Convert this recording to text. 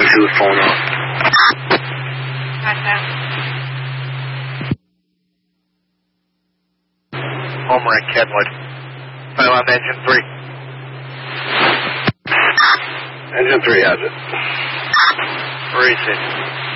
Bluetooth phone off. Gotcha. Homer and Kenwood. Pylon engine 3. Engine 3 has it. Where is it?